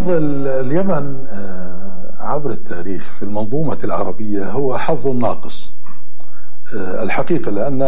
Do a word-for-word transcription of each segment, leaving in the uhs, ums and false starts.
حظ اليمن عبر التاريخ في المنظومة العربية هو حظ ناقص الحقيقة، لأن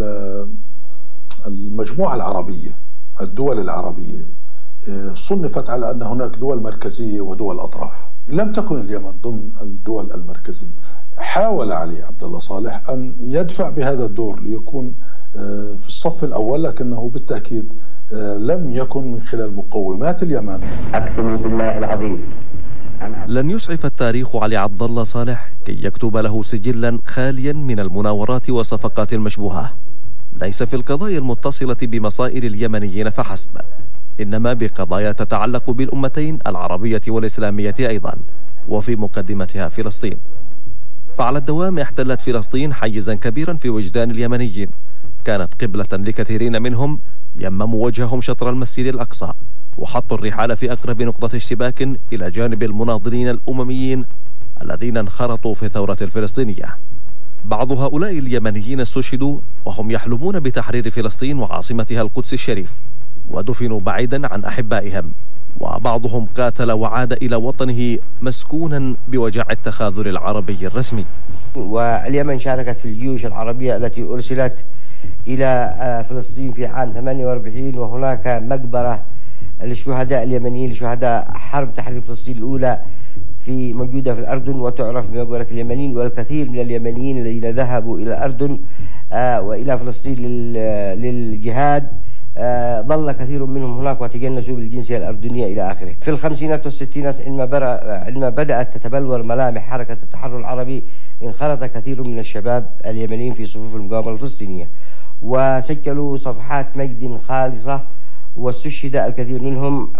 المجموعة العربية، الدول العربية صنفت على أن هناك دول مركزية ودول أطراف. لم تكن اليمن ضمن الدول المركزية. حاول علي عبد الله صالح أن يدفع بهذا الدور ليكون في الصف الأول، لكنه بالتأكيد لم يكن من خلال مقومات اليمن. أقسم بالله العظيم لن يسعف التاريخ علي عبد الله صالح كي يكتب له سجلا خاليا من المناورات والصفقات المشبوهة، ليس في القضايا المتصلة بمصائر اليمنيين فحسب، إنما بقضايا تتعلق بالأمتين العربية والإسلامية أيضا، وفي مقدمتها فلسطين. فعلى الدوام احتلت فلسطين حيزا كبيرا في وجدان اليمنيين، كانت قبلة لكثيرين منهم يمموا وجههم شطر المسجد الأقصى، وحطوا الرحال في أقرب نقطة اشتباك إلى جانب المناضلين الأمميين الذين انخرطوا في الثورة الفلسطينية. بعض هؤلاء اليمنيين استشهدوا وهم يحلمون بتحرير فلسطين وعاصمتها القدس الشريف، ودفنوا بعيدا عن أحبائهم، وبعضهم قاتل وعاد إلى وطنه مسكونا بوجع التخاذل العربي الرسمي. واليمن شاركت في الجيوش العربية التي أرسلت إلى فلسطين في عام ثمانية وأربعين، وهناك مقبرة للشهداء اليمنيين لشهداء حرب تحرير فلسطين الأولى في موجودة في الأردن، وتعرف بمقبرة اليمنيين. والكثير من اليمنيين الذين ذهبوا إلى الأردن وإلى فلسطين للجهاد ظل كثير منهم هناك وتجنسوا بالجنسية الأردنية إلى آخره. في الخمسينات والستينات عندما بدأت تتبلور ملامح حركة التحرر العربي، انخرط كثير من الشباب اليمنيين في صفوف المقاومة الفلسطينية، وسجلوا صفحات مجد خالصة، واستشهد الكثير منهم.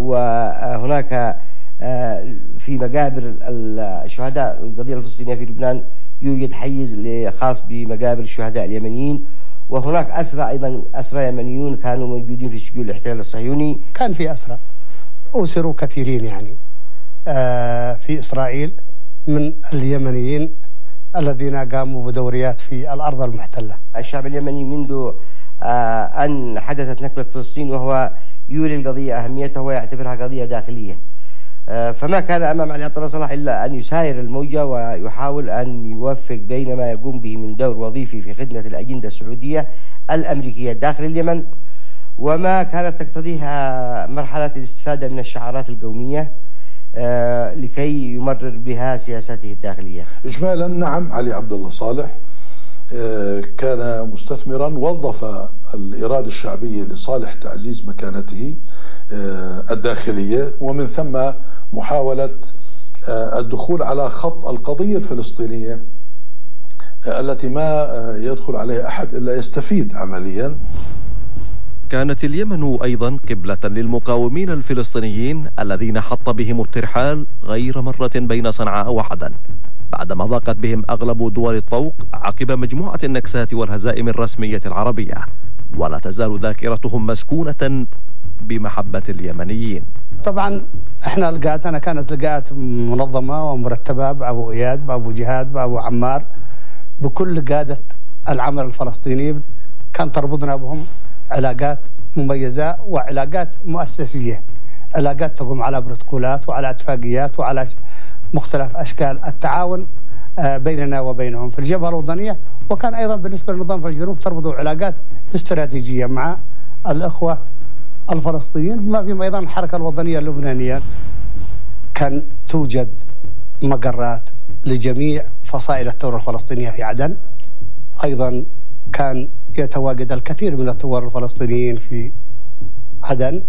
وهناك في مقابر الشهداء القضية الفلسطينية في لبنان يوجد حيز خاص بمقابر الشهداء اليمنيين، وهناك أسرى أيضا، أسرى يمنيون كانوا موجودين في سجون الاحتلال الصهيوني. كان في أسرى أسروا كثيرين يعني في إسرائيل من اليمنيين الذين قاموا بدوريات في الأرض المحتلة. الشعب اليمني منذ أن حدثت نكبة فلسطين وهو يولي القضية أهميتها ويعتبرها قضية داخلية، فما كان أمام علي عبد الله صالح إلا أن يساير الموجة ويحاول أن يوفق بين ما يقوم به من دور وظيفي في خدمة الأجندة السعودية الأمريكية داخل اليمن، وما كانت تقتضيها مرحلة الاستفادة من الشعارات القومية لكي يمرر بها سياساته الداخلية. إجمالا نعم، علي عبد الله صالح كان مستثمرا، وظف الإرادة الشعبية لصالح تعزيز مكانته الداخلية، ومن ثم محاولة الدخول على خط القضية الفلسطينية التي ما يدخل عليها أحد إلا يستفيد عمليا. كانت اليمن أيضا قبلة للمقاومين الفلسطينيين الذين حط بهم الترحال غير مرة بين صنعاء وعدن، بعدما ضاقت بهم أغلب دول الطوق عقب مجموعة النكسات والهزائم الرسمية العربية، ولا تزال ذاكرتهم مسكونة بمحبة اليمنيين. طبعا احنا لقاءاتنا كانت لقاءات منظمة ومرتبة بأبو إياد، بأبو جهاد، بأبو عمار، بكل قادة العمل الفلسطيني. كان تربطنا بهم علاقات مميزة وعلاقات مؤسسية، علاقات تقوم على بروتوكولات وعلى اتفاقيات وعلى مختلف أشكال التعاون بيننا وبينهم في الجبهة الوطنية. وكان أيضا بالنسبة للنظام في الجنوب تربطوا علاقات استراتيجية مع الأخوة الفلسطينيين، بما فيهم أيضا الحركة الوطنية اللبنانية. كان توجد مقرات لجميع فصائل الثورة الفلسطينية في عدن، أيضا كان يتواجد الكثير من الثوار الفلسطينيين في عدن،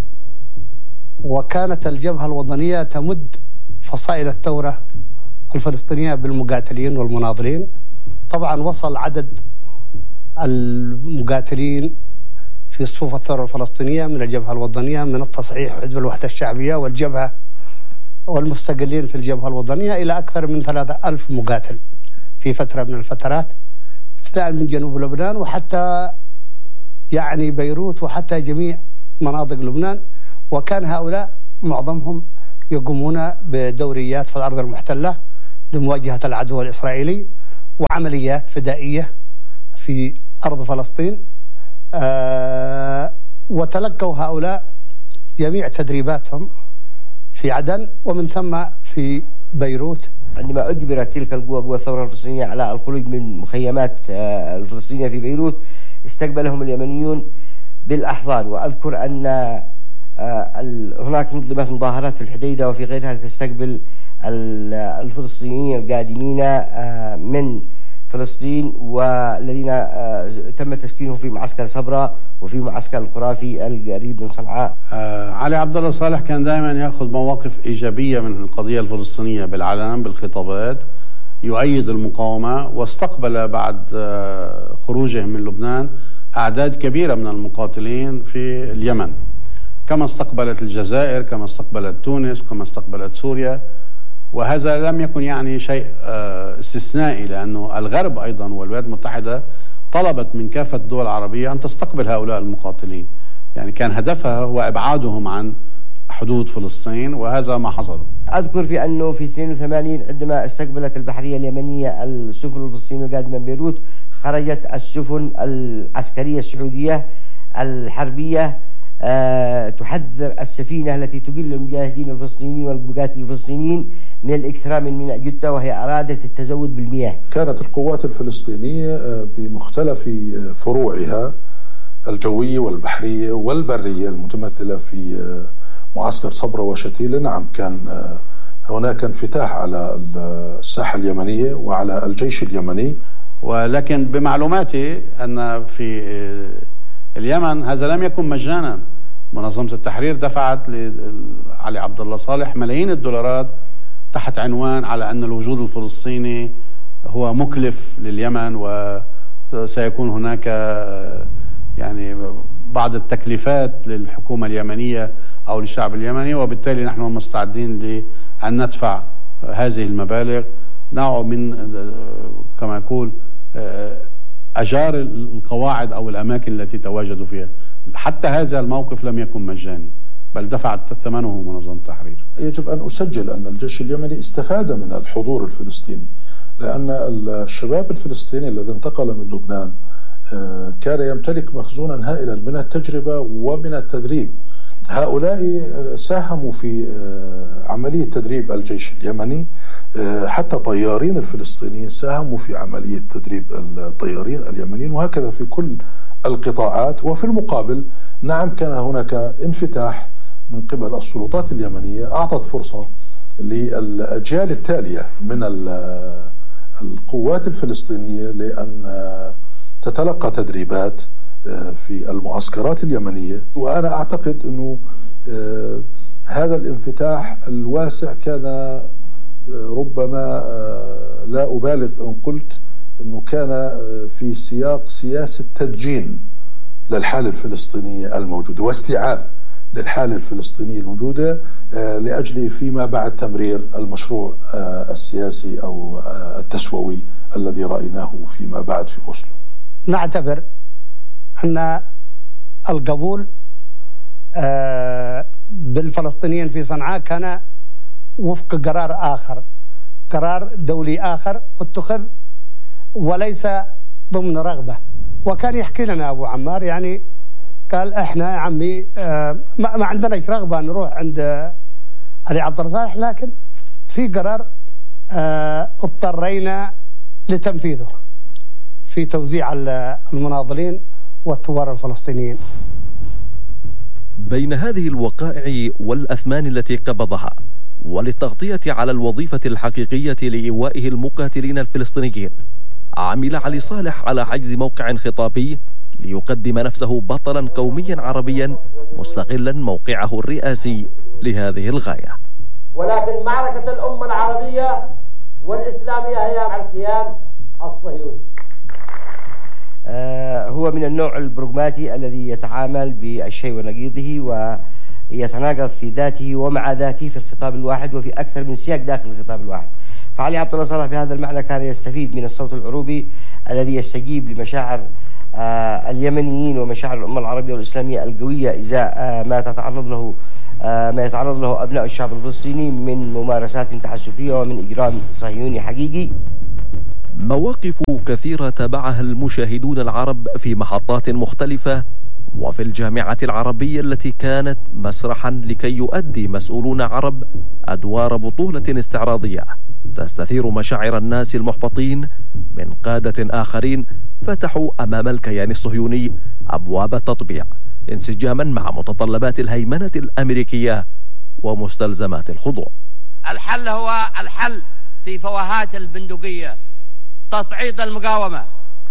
وكانت الجبهة الوطنية تمد فصائل الثورة الفلسطينية بالمقاتلين والمناضلين. طبعا وصل عدد المقاتلين في صفوف الثورة الفلسطينية من الجبهة الوطنية من التصحيح حزب الوحدة الشعبية والجبهة والمستقلين في الجبهة الوطنية إلى أكثر من ثلاثة ألف مقاتل في فترة من الفترات، ابتداء من جنوب لبنان وحتى يعني بيروت وحتى جميع مناطق لبنان. وكان هؤلاء معظمهم يقومون بدوريات في الأرض المحتلة لمواجهة العدو الإسرائيلي وعمليات فدائية في أرض فلسطين. آه وتلقوا هؤلاء جميع تدريباتهم في عدن ومن ثم في بيروت. عندما أجبرت تلك القوى قوى الثورة الفلسطينية على الخروج من مخيمات الفلسطينية في بيروت، استقبلهم اليمنيون بالأحضان. وأذكر أن هناك نظمت مظاهرات في الحديدة وفي غيرها لتستقبل الفلسطينيين القادمين من فلسطين والذين تم تسكينهم في معسكر صبرا وفي معسكر الخرافي القريب من صنعاء. علي عبد الله صالح كان دائما يأخذ مواقف إيجابية من القضية الفلسطينية بالعلن بالخطابات، يؤيد المقاومة، واستقبل بعد خروجه من لبنان أعداد كبيرة من المقاتلين في اليمن، كما استقبلت الجزائر، كما استقبلت تونس، كما استقبلت سوريا. وهذا لم يكن يعني شيء استثنائي، لأنه الغرب أيضا والولايات المتحدة طلبت من كافة الدول العربية أن تستقبل هؤلاء المقاتلين، يعني كان هدفها هو إبعادهم عن حدود فلسطين، وهذا ما حصل. أذكر في أنه في اثنين وثمانين عندما استقبلت البحرية اليمنية السفن الفلسطينية القادمة من بيروت، خرجت السفن العسكرية السعودية الحربية أه تحذر السفينة التي تقل المجاهدين الفلسطينيين والمقاتلين الفلسطينيين من الاقتراب من ميناء جدة، وهي أرادت التزود بالمياه. كانت القوات الفلسطينية بمختلف فروعها الجوية والبحرية والبرية المتمثلة في معسكر صبرا وشتيل، نعم كان هناك انفتاح على الساحة اليمنية وعلى الجيش اليمني. ولكن بمعلوماتي أن في اليمن هذا لم يكن مجانا. منظمة التحرير دفعت لعلي عبد الله صالح ملايين الدولارات تحت عنوان على أن الوجود الفلسطيني هو مكلف لليمن، وسيكون هناك يعني بعض التكليفات للحكومة اليمنية أو للشعب اليمني، وبالتالي نحن مستعدين لأن ندفع هذه المبالغ، نوع من كما يقول أجار القواعد أو الأماكن التي تواجدوا فيها. حتى هذا الموقف لم يكن مجاني، بل دفعت ثمنه منظمة التحرير. يجب أن أسجل أن الجيش اليمني استفاد من الحضور الفلسطيني، لأن الشباب الفلسطيني الذي انتقل من لبنان كان يمتلك مخزونا هائلا من التجربة ومن التدريب. هؤلاء ساهموا في عملية تدريب الجيش اليمني، حتى طيارين الفلسطينيين ساهموا في عملية تدريب الطيارين اليمنيين، وهكذا في كل القطاعات. وفي المقابل نعم كان هناك انفتاح من قبل السلطات اليمنية، أعطت فرصة للأجيال التالية من القوات الفلسطينية لأن تتلقى تدريبات في المعسكرات اليمنية. وأنا أعتقد أنه هذا الانفتاح الواسع كان ربما لا أبالغ إن قلت أنه كان في سياق سياسة تدجين للحالة الفلسطينية الموجودة واستيعاب للحالة الفلسطينية الموجودة لأجل فيما بعد تمرير المشروع السياسي أو التسووي الذي رأيناه فيما بعد في أوسلو. نعتبر أن القبول بالفلسطينيين في صنعاء كان وفق قرار آخر، قرار دولي آخر اتخذ وليس ضمن رغبة. وكان يحكي لنا أبو عمار، يعني قال إحنا يا عمي ما عندنا رغبة نروح عند علي عبد الله صالح، لكن في قرار اضطرينا لتنفيذه في توزيع المناضلين والثوار الفلسطينيين. بين هذه الوقائع والأثمان التي قبضها وللتغطية على الوظيفة الحقيقية لإيوائه المقاتلين الفلسطينيين، عمل علي صالح على حجز موقع خطابي ليقدم نفسه بطلا قوميا عربيا مستغلا موقعه الرئاسي لهذه الغاية. ولكن معركة الأمة العربية والإسلامية هي مع الكيان الصهيوني. آه هو من النوع البروغماتي الذي يتعامل بالشيء ونقيضه ويتناقض في ذاته ومع ذاته في الخطاب الواحد وفي أكثر من سياق داخل الخطاب الواحد. فعلي عبد الله صالح بهذا المعنى كان يستفيد من الصوت العروبي الذي يستجيب لمشاعر آه اليمنيين ومشاعر الأمة العربية والإسلامية القوية إزاء آه ما تتعرض له آه ما يتعرض له أبناء الشعب الفلسطيني من ممارسات تعسفية ومن إجرام صهيوني حقيقي. مواقف كثيرة تابعها المشاهدون العرب في محطات مختلفة وفي الجامعة العربية التي كانت مسرحا لكي يؤدي مسؤولون عرب أدوار بطولة استعراضية تستثير مشاعر الناس المحبطين من قادة آخرين فتحوا أمام الكيان الصهيوني أبواب التطبيع انسجاما مع متطلبات الهيمنة الأمريكية ومستلزمات الخضوع. الحل هو الحل في فوهات البندقية، تصعيد المقاومة،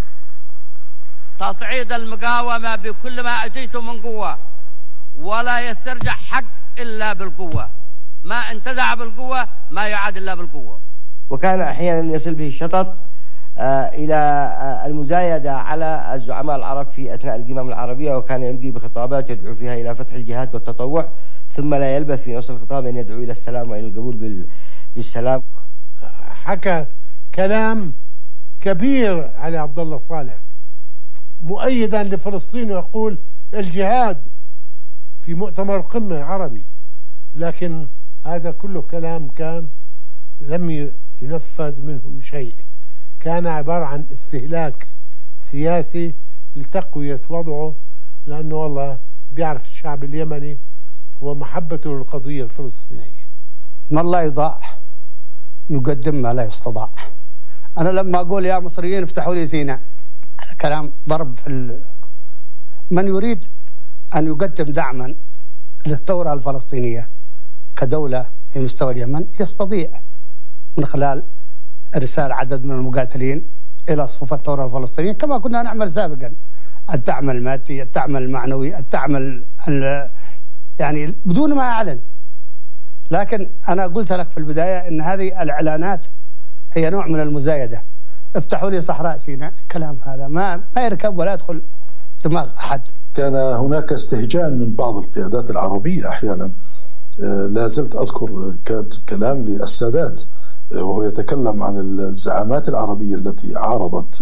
تصعيد المقاومة بكل ما أتيتم من قوة، ولا يسترجع حق إلا بالقوة، ما انتزع بالقوة ما يعاد إلا بالقوة. وكان أحيانا يصل به الشطط إلى المزايدة على الزعماء العرب في أثناء القمم العربية، وكان يلقي بخطابات يدعو فيها إلى فتح الجهاد والتطوع، ثم لا يلبث في نص الخطاب أن يدعو إلى السلام وإلى القبول بالسلام. حكى كلام كبير علي عبد الله صالح مؤيدا لفلسطين ويقول الجهاد في مؤتمر قمة عربي، لكن هذا كله كلام كان لم ينفذ منه شيء، كان عبارة عن استهلاك سياسي لتقوية وضعه، لأنه والله بيعرف الشعب اليمني ومحبته للقضية الفلسطينية. من لا يضاع يقدم ما لا يستطاع. أنا لما أقول يا مصريين افتحوا لي سيناء، هذا كلام ضرب في ال... من يريد أن يقدم دعما للثورة الفلسطينية كدولة في مستوى اليمن يستطيع من خلال إرسال عدد من المقاتلين إلى صفوف الثورة الفلسطينية كما كنا نعمل سابقا، الدعم المادي، الدعم المعنوي، الدعم ال... يعني بدون ما أعلن. لكن أنا قلت لك في البداية أن هذه الإعلانات هي نوع من المزايدة. افتحوا لي صحراء سيناء، الكلام هذا ما ما يركب ولا يدخل دماغ أحد. كان هناك استهجان من بعض القيادات العربية أحيانا، لا زلت أذكر كان كلام للسادات وهو يتكلم عن الزعامات العربية التي عارضت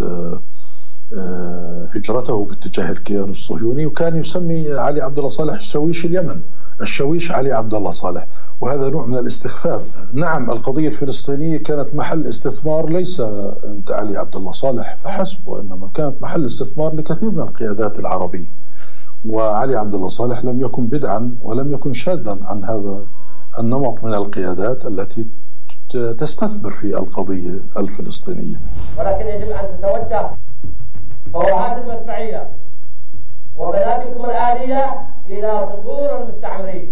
هجرته باتجاه الكيان الصهيوني، وكان يسمي علي عبد الله صالح الشويش اليمن، الشويش علي عبد الله صالح، وهذا نوع من الاستخفاف. نعم القضية الفلسطينية كانت محل استثمار ليس عند علي عبد الله صالح فحسب، وإنما كانت محل استثمار لكثير من القيادات العربية، وعلي عبد الله صالح لم يكن بدعا ولم يكن شاذا عن هذا النمط من القيادات التي تستثمر في القضية الفلسطينية. ولكن يجب أن تتوجه فوهات المدفعية وبنادقكم الآلية إلى صدور المستعمرين.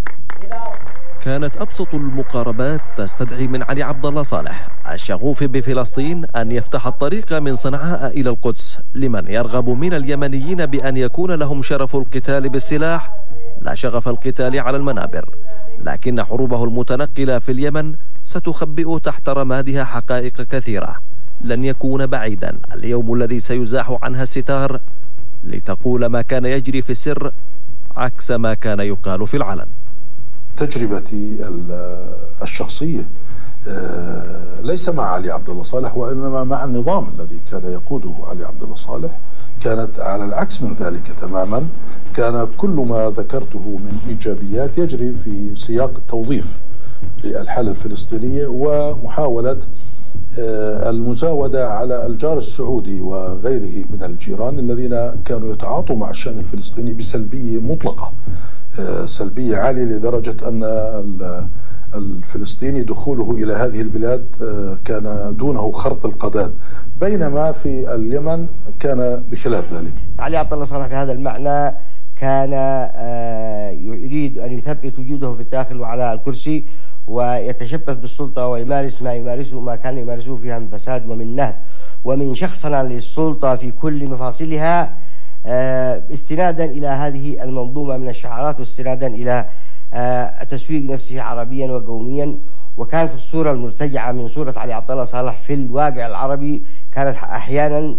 كانت أبسط المقاربات تستدعي من علي عبد الله صالح الشغوف بفلسطين أن يفتح الطريق من صنعاء إلى القدس لمن يرغب من اليمنيين بأن يكون لهم شرف القتال بالسلاح لا شغف القتال على المنابر، لكن حروبه المتنقلة في اليمن ستخبئ تحت رمادها حقائق كثيرة. لن يكون بعيدا اليوم الذي سيزاح عنها الستار لتقول ما كان يجري في السر عكس ما كان يقال في العلن. تجربتي الشخصية ليس مع علي عبد الله صالح وإنما مع النظام الذي كان يقوده علي عبد الله صالح كانت على العكس من ذلك تماما. كان كل ما ذكرته من إيجابيات يجري في سياق التوظيف للحالة الفلسطينية ومحاولة المزاودة على الجار السعودي وغيره من الجيران الذين كانوا يتعاطوا مع الشأن الفلسطيني بسلبية مطلقة، سلبية عالية لدرجة أن الفلسطيني دخوله إلى هذه البلاد كان دونه خرط القداد، بينما في اليمن كان بخلاف ذلك. علي عبد الله صالح بهذا المعنى كان يريد أن يثبت وجوده في الداخل وعلى الكرسي ويتشبث بالسلطة ويمارس ما يمارسه ما كان يمارسه فيها من فساد ومن نهب ومن شخصنة للسلطة في كل مفاصلها، استنادا إلى هذه المنظومة من الشعارات واستنادا إلى تسويق نفسه عربيا وقوميا. وكانت الصورة المرتجعة من صورة علي عبد الله صالح في الواقع العربي كانت أحيانا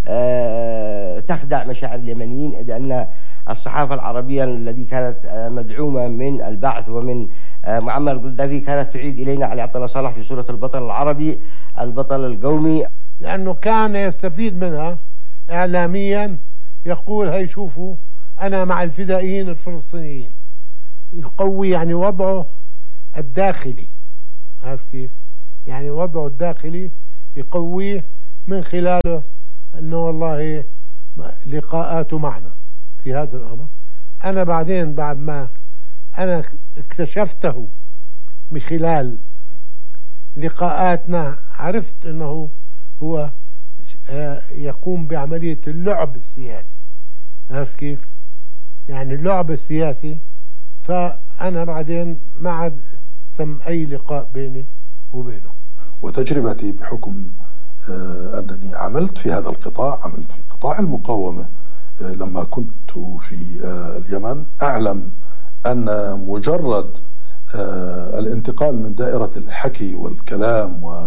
تخدع مشاعر اليمنيين، لأن الصحافة العربية التي كانت مدعومة من البعث ومن معمر القذافي كانت تعيد إلينا علي عبد الله صالح في صورة البطل العربي البطل القومي، لأنه كان يستفيد منها إعلاميا، يقول هاي شوفوا أنا مع الفدائيين الفلسطينيين، يقوي يعني وضعه الداخلي، عارف كيف؟ يعني وضعه الداخلي يقويه من خلاله أنه والله لقاءاته معنا في هذا الأمر. أنا بعدين بعد ما أنا اكتشفته من خلال لقاءاتنا عرفت أنه هو يقوم بعملية اللعب السياسي. عارف كيف؟ يعني اللعب السياسي. فأنا بعدين ما عاد تم أي لقاء بيني وبينه. وتجربتي بحكم آه أنني عملت في هذا القطاع، عملت في قطاع المقاومة آه لما كنت في آه اليمن، أعلم أن مجرد آه الانتقال من دائرة الحكي والكلام و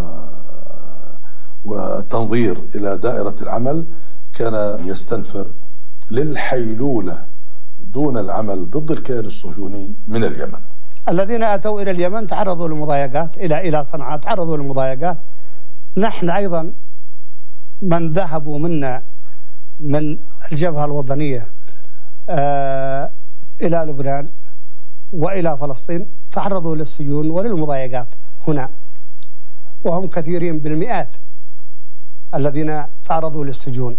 والتنظير إلى دائرة العمل كان يستنفر للحيلولة دون العمل ضد الكيان الصهيوني من اليمن. الذين أتوا إلى اليمن تعرضوا لمضايقات، إلى إلى صنعاء تعرضوا لمضايقات. نحن أيضا من ذهبوا منا من الجبهة الوطنية آه إلى لبنان وإلى فلسطين تعرضوا للسجون وللمضايقات هنا، وهم كثيرين بالمئات الذين تعرضوا للسجون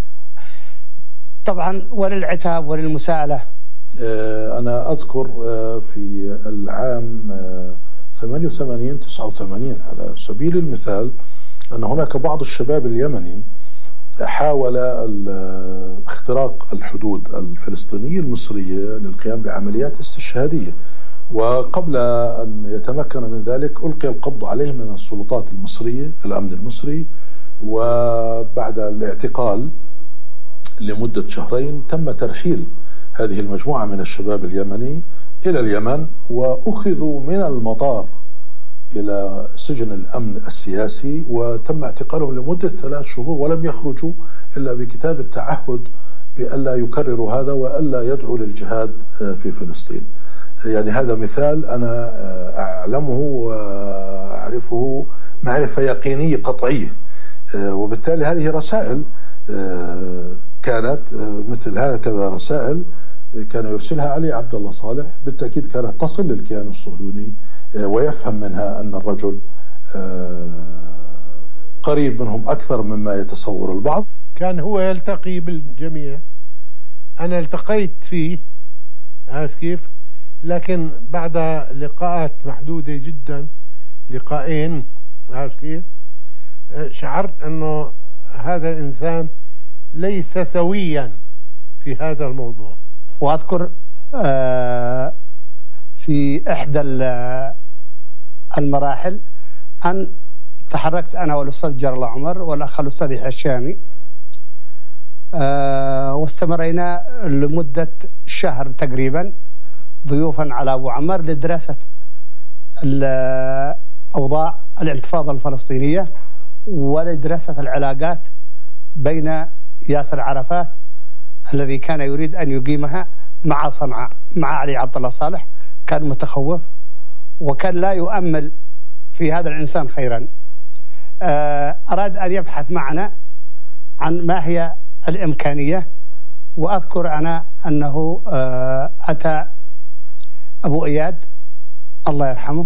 طبعا وللعتاب وللمساءلة. أنا أذكر في العام ثمانية وثمانين تسعة وثمانين على سبيل المثال أن هناك بعض الشباب اليمني حاول اختراق الحدود الفلسطينية المصرية للقيام بعمليات استشهادية، وقبل أن يتمكن من ذلك ألقي القبض عليه من السلطات المصرية، الأمن المصري، وبعد الاعتقال لمدة شهرين تم ترحيل هذه المجموعة من الشباب اليمني إلى اليمن، وأخذوا من المطار إلى سجن الأمن السياسي وتم اعتقالهم لمدة ثلاث شهور ولم يخرجوا إلا بكتاب التعهد بألا يكرروا هذا وألا يدعوا للجهاد في فلسطين. يعني هذا مثال أنا أعلمه وأعرفه معرفة يقينية قطعية، وبالتالي هذه رسائل كانت مثل هكذا رسائل كان يرسلها علي عبد الله صالح، بالتأكيد كانت تصل للكيان الصهيوني ويفهم منها أن الرجل قريب منهم أكثر مما يتصور البعض. كان هو يلتقي بالجميع، أنا التقيت فيه، عارف كيف؟ لكن بعد لقاءات محدودة جدا، لقاءين، عارف كيف؟ شعرت أنه هذا الإنسان ليس سويا في هذا الموضوع. وأذكر في إحدى المراحل أن تحركت أنا والأستاذ جرلا عمر والأخ الأستاذ يحيى الشامي، واستمرينا لمدة شهر تقريبا ضيوفا على أبو عمار لدراسة أوضاع الانتفاضة الفلسطينية ولدراسة العلاقات بين ياسر عرفات الذي كان يريد أن يقيمها مع صنعاء مع علي عبد الله صالح. كان متخوف وكان لا يؤمل في هذا الإنسان خيرا. أراد أن يبحث معنا عن ما هي الإمكانية، وأذكر أنا أنه أتى أبو إياد الله يرحمه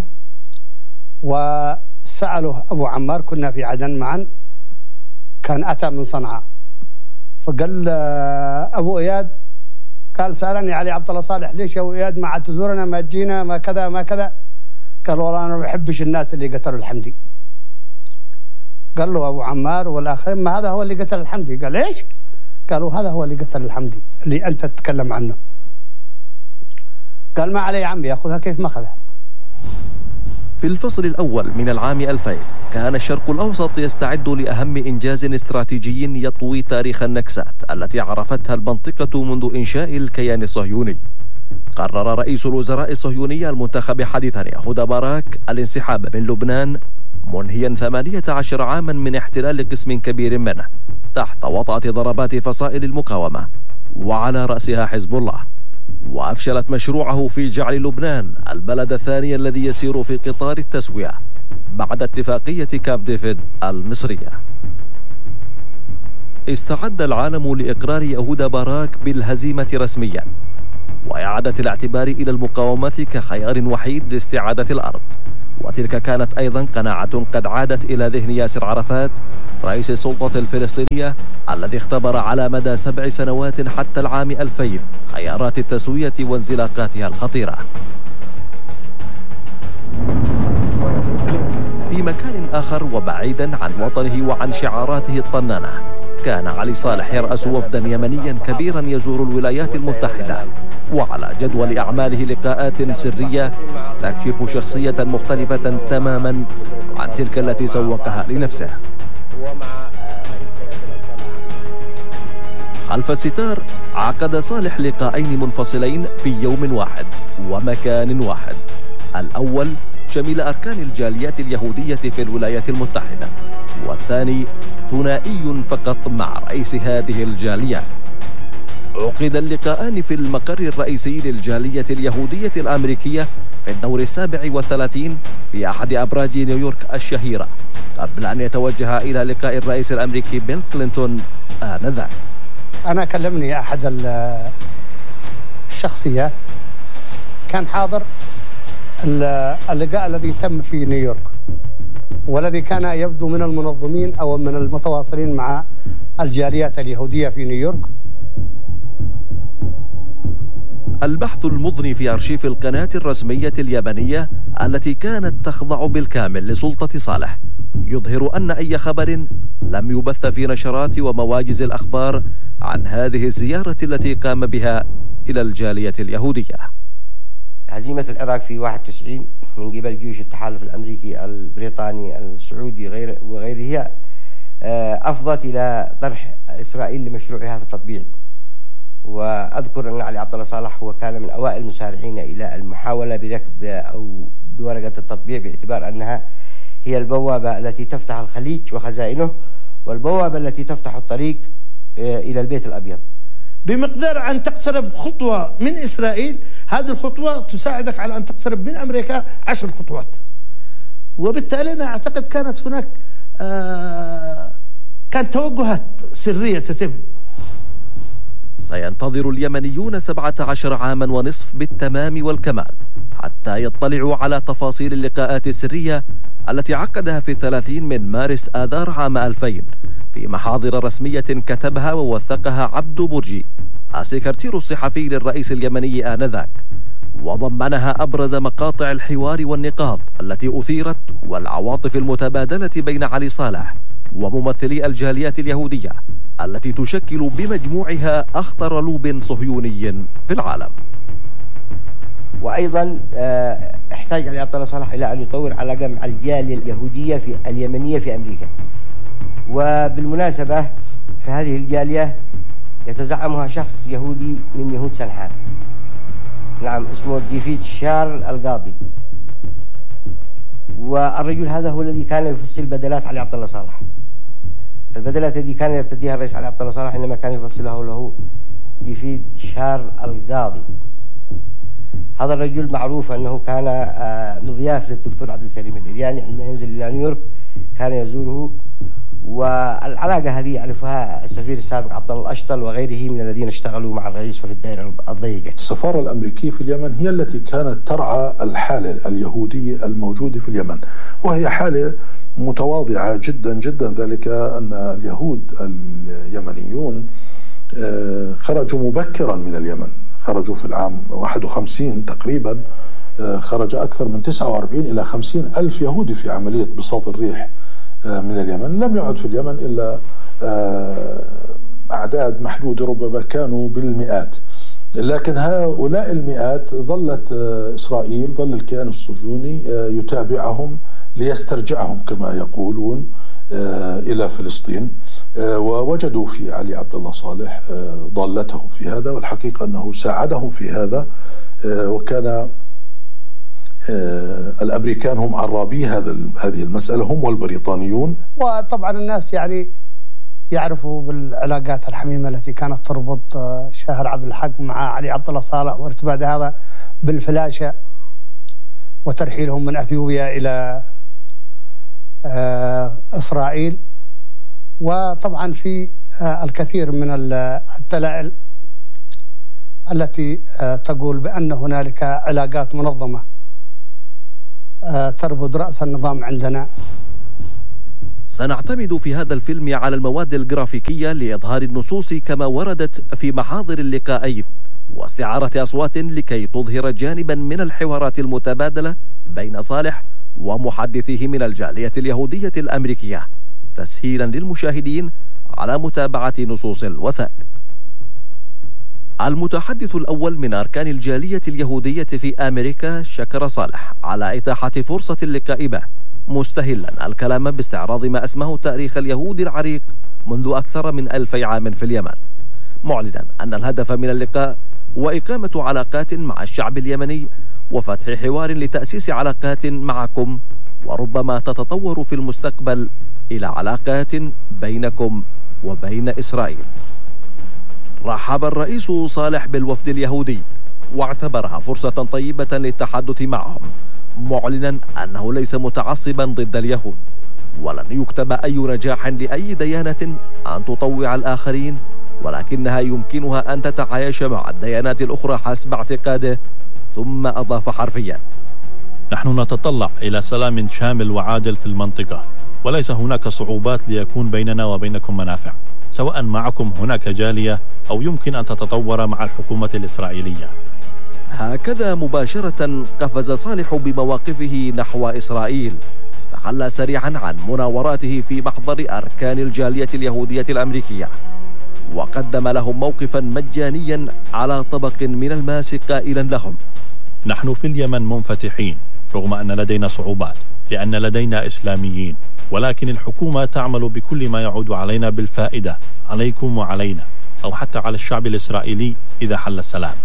وسأله أبو عمار، كنا في عدن معا، كان أتى من صنعاء، فقال أبو إياد قال سألني علي عبد الله صالح ليش يا أبو إياد ما عاد تزورنا، ما تجينا، ما كذا ما كذا. قال والله أنا ما بحبش الناس اللي قتلوا الحمدي. قال له أبو عمار والآخرين ما هذا هو اللي قتل الحمدي. قال إيش؟ قالوا هذا هو اللي قتل الحمدي اللي أنت تتكلم عنه. قال ما علي يا عمي يأخذها كيف ما أخذها. في الفصل الأول من العام ألفين كان الشرق الأوسط يستعد لأهم إنجاز استراتيجي يطوي تاريخ النكسات التي عرفتها المنطقة منذ إنشاء الكيان الصهيوني. قرر رئيس الوزراء الصهيوني المنتخب حديثا يهودا باراك الانسحاب من لبنان، منهيا ثمانية عشر عاما من احتلال قسم كبير منه تحت وطأة ضربات فصائل المقاومة وعلى رأسها حزب الله. وأفشلت مشروعه في جعل لبنان البلد الثاني الذي يسير في قطار التسوية بعد اتفاقية كامب ديفيد المصرية. استعد العالم لإقرار يهودا باراك بالهزيمة رسميا وإعادة الاعتبار إلى المقاومة كخيار وحيد لاستعادة الأرض، وتلك كانت أيضا قناعة قد عادت إلى ذهن ياسر عرفات رئيس السلطة الفلسطينية الذي اختبر على مدى سبع سنوات حتى العام ألفين خيارات التسوية وانزلاقاتها الخطيرة. في مكان آخر وبعيدا عن وطنه وعن شعاراته الطنانة، كان علي صالح يرأس وفدا يمنيا كبيرا يزور الولايات المتحدة، وعلى جدول أعماله لقاءات سرية تكشف شخصية مختلفة تماما عن تلك التي سوقها لنفسه. خلف الستار عقد صالح لقاءين منفصلين في يوم واحد ومكان واحد. الأول شمل أركان الجاليات اليهودية في الولايات المتحدة، والثاني ثنائي فقط مع رئيس هذه الجاليات. عقد اللقاءان في المقر الرئيسي للجالية اليهودية الأمريكية في الدور السابع والثلاثين في أحد أبراج نيويورك الشهيرة، قبل أن يتوجه إلى لقاء الرئيس الأمريكي بيل كلينتون آنذاك. أنا كلمني أحد الشخصيات كان حاضر اللقاء الذي تم في نيويورك، والذي كان يبدو من المنظمين أو من المتواصلين مع الجاليات اليهودية في نيويورك. البحث المضني في أرشيف القناة الرسمية اليابانية التي كانت تخضع بالكامل لسلطة صالح يظهر أن أي خبر لم يبث في نشرات ومواجز الأخبار عن هذه الزيارة التي قام بها إلى الجالية اليهودية. هزيمة العراق في واحد وتسعين من قبل جيوش التحالف الأمريكي البريطاني السعودي غير وغيره أفضت إلى طرح إسرائيل لمشروعها في التطبيع. وأذكر أن علي عبد الله صالح هو كان من أوائل المسارعين إلى المحاولة بركب أو بورقة التطبيع، باعتبار أنها هي البوابة التي تفتح الخليج وخزائنه، والبوابة التي تفتح الطريق إلى البيت الأبيض. بمقدار أن تقترب خطوة من إسرائيل، هذه الخطوة تساعدك على أن تقترب من أمريكا عشر خطوات. وبالتالي أنا أعتقد كانت هناك آه كانت توجهات سرية تتم. سينتظر اليمنيون سبعة عشر عاما ونصف بالتمام والكمال حتى يطلعوا على تفاصيل اللقاءات السرية التي عقدها في الثلاثين من مارس آذار عام ألفين في محاضر رسمية كتبها ووثقها عبد برجي السكرتير الصحفي للرئيس اليمني آنذاك، وضمنها أبرز مقاطع الحوار والنقاط التي أثيرت والعواطف المتبادلة بين علي صالح وممثلي الجاليات اليهودية التي تشكل بمجموعها أخطر لوب صهيوني في العالم. وأيضا احتاج علي عبد الله صالح إلى أن يطور علاقة مع الجالية اليهودية في اليمنية في أمريكا. وبالمناسبة في هذه الجالية يتزعمها شخص يهودي من يهود سنحان، نعم، اسمه ديفيد شارل القاضي. والرجل هذا هو الذي كان يفصل بدلات علي عبد الله صالح. البدلات التي كان يرتديها الرئيس علي عبد الله صالح إنما كان يفصلها له ديفيد شارل القاضي. هذا الرجل معروف أنه كان مضياف للدكتور عبد الكريم الإرياني عندما ينزل إلى نيويورك، كان يزوره. والعلاقة هذه يعرفها السفير السابق عبد الله الأشطل وغيره من الذين اشتغلوا مع الرئيس في الدائرة الضيقة. السفارة الأمريكية في اليمن هي التي كانت ترعى الحالة اليهودية الموجودة في اليمن، وهي حالة متواضعة جدا جدا، ذلك أن اليهود اليمنيون خرجوا مبكرا من اليمن، خرجوا في العام واحد وخمسين تقريبا، خرج أكثر من تسعة وأربعين إلى خمسين ألف يهودي في عملية بساط الريح من اليمن. لم يعد في اليمن إلا أعداد محدودة، ربما كانوا بالمئات، لكن هؤلاء المئات ظلت إسرائيل، ظل الكيان الصهيوني يتابعهم ليسترجعهم كما يقولون إلى فلسطين، ووجدوا في علي عبد الله صالح ضالتهم في هذا، والحقيقة أنه ساعدهم في هذا، وكان الأمريكان هم عرابي هذا هذه المسألة، هم والبريطانيون. وطبعا الناس يعني يعرفوا بالعلاقات الحميمة التي كانت تربط شاهر عبد الحق مع علي عبد الله صالح، وارتباط هذا بالفلاشة وترحيلهم من أثيوبيا إلى إسرائيل. وطبعا في الكثير من الدلائل التي تقول بأن هنالك علاقات منظمة تربط رأس النظام عندنا. سنعتمد في هذا الفيلم على المواد الجرافيكية لإظهار النصوص كما وردت في محاضر اللقاءين واستعارة أصوات لكي تظهر جانبا من الحوارات المتبادلة بين صالح ومحدثيه من الجالية اليهودية الأمريكية، تسهيلا للمشاهدين على متابعة نصوص الوثائق. المتحدث الأول من أركان الجالية اليهودية في أمريكا شكر صالح على إتاحة فرصة اللقاء به، مستهلا الكلام باستعراض ما اسمه تاريخ اليهود العريق منذ أكثر من ألفي عام في اليمن، معلنا أن الهدف من اللقاء هو إقامة علاقات مع الشعب اليمني وفتح حوار لتأسيس علاقات معكم، وربما تتطور في المستقبل إلى علاقات بينكم وبين إسرائيل. رحب الرئيس صالح بالوفد اليهودي واعتبرها فرصة طيبة للتحدث معهم، معلنا أنه ليس متعصبا ضد اليهود، ولن يكتب أي نجاح لأي ديانة أن تطوع الآخرين، ولكنها يمكنها أن تتعايش مع الديانات الأخرى حسب اعتقاده. ثم أضاف حرفيا: نحن نتطلع إلى سلام شامل وعادل في المنطقة، وليس هناك صعوبات ليكون بيننا وبينكم منافع، سواء معكم هناك جالية أو يمكن أن تتطور مع الحكومة الإسرائيلية. هكذا مباشرة قفز صالح بمواقفه نحو إسرائيل، تخلى سريعا عن مناوراته في محضر أركان الجالية اليهودية الأمريكية، وقدم لهم موقفا مجانيا على طبق من الماس قائلا لهم: نحن في اليمن منفتحين رغم أن لدينا صعوبات، لأن لدينا إسلاميين، ولكن الحكومة تعمل بكل ما يعود علينا بالفائدة عليكم وعلينا، أو حتى على الشعب الإسرائيلي إذا حل السلام.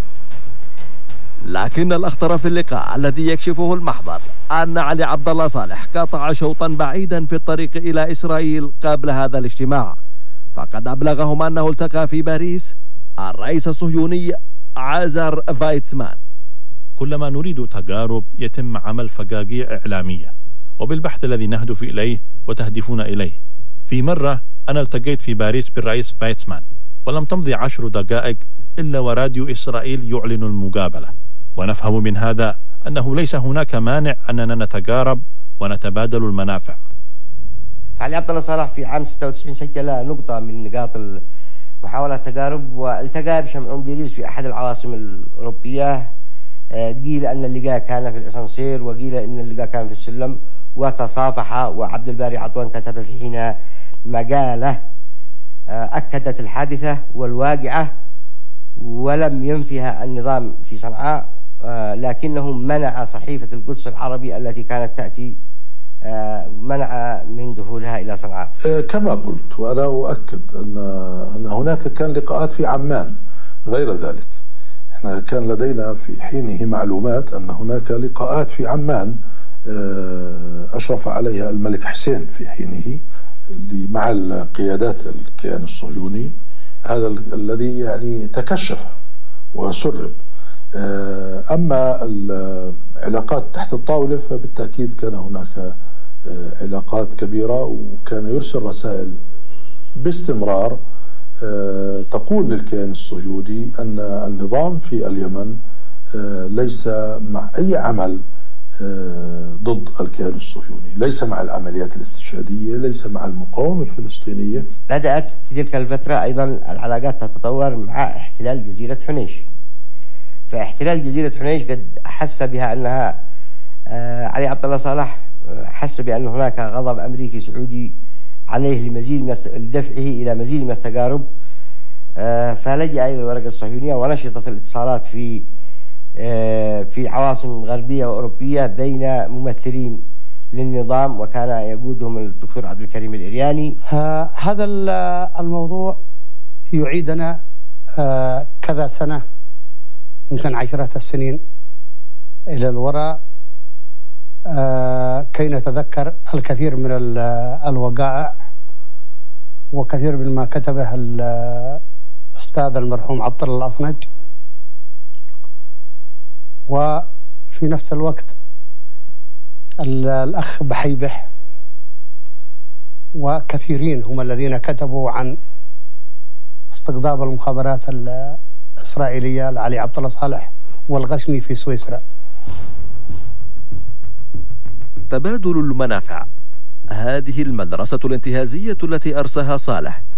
لكن الأخطر في اللقاء الذي يكشفه المحضر أن علي عبد الله صالح قطع شوطا بعيدا في الطريق إلى إسرائيل قبل هذا الاجتماع، فقد أبلغهم أنه التقى في باريس الرئيس الصهيوني عازر فايتسمان. كلما نريد تجارب يتم عمل فقاقيع إعلامية، وبالبحث الذي نهدف إليه وتهدفون إليه. في مرة أنا التقيت في باريس بالرئيس فايتسمان، ولم تمضي عشر دقائق إلا وراديو إسرائيل يعلن المقابلة، ونفهم من هذا أنه ليس هناك مانع أننا نتقارب ونتبادل المنافع. علي عبد الله صالح في عام ستة وتسعين سجل نقطة من نقاط محاولة التقارب، والتقى بشمعون بيريز في أحد العواصم الأوروبية. قيل أن اللقاء كان في الأسانسير، وقيل أن اللقاء كان في السلم، وتصافح. وعبد الباري عطوان كتب في حين مقالة أكدت الحادثة والواقعة ولم ينفها النظام في صنعاء، لكنه منع صحيفة القدس العربي التي كانت تأتي، منع من دخولها إلى صنعاء. كما قلت وأنا أؤكد أن أن هناك كان لقاءات في عمان غير ذلك. احنا كان لدينا في حينه معلومات أن هناك لقاءات في عمان أشرف عليها الملك حسين في حينه مع القيادات الكيان الصهيوني، هذا الذي يعني تكشف وسرب. أما العلاقات تحت الطاولة فبالتأكيد كان هناك علاقات كبيرة، وكان يرسل رسائل باستمرار تقول للكيان الصهيوني أن النظام في اليمن ليس مع أي عمل ضد الكيان الصهيوني، ليس مع العمليات الاستشهادية، ليس مع المقاومة الفلسطينية. بدأت في تلك الفترة أيضا العلاقات تتطور مع احتلال جزيرة حنيش، فاحتلال جزيرة حنيش قد أحس بها أنها علي عبد الله صالح حس بأن هناك غضب أمريكي سعودي عليه لمزيد من دفعه إلى مزيد من التقارب، فلجأ إلى الورقة الصهيونية ونشطت الاتصالات في في عواصم غربية وأوروبية بين ممثلين للنظام، وكان يقودهم الدكتور عبد الكريم الإرياني. هذا الموضوع يعيدنا كذا سنة، يمكن عشرة السنين إلى الوراء، كي نتذكر الكثير من الوقائع وكثير من ما كتبه الأستاذ المرحوم عبد الله الأصنج. وفي نفس الوقت الأخ بحيبح وكثيرين هم الذين كتبوا عن استقطاب المخابرات الإسرائيلية لعلي عبد الله صالح والغشمي في سويسرا. تبادل المنافع. هذه المدرسة الانتهازية التي أرساها صالح